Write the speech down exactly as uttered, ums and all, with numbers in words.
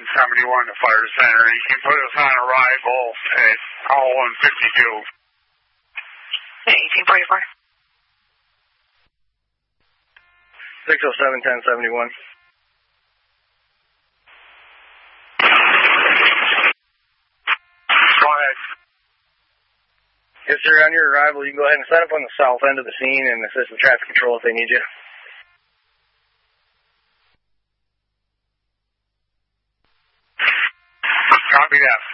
seventy-one to Fire Center. You can put us on arrival at call one fifty-two. eighteen forty-four. six oh seven, ten seventy-one. Go ahead. Yes, sir. On your arrival, you can go ahead and set up on the south end of the scene and assist with traffic control if they need you. Copy that.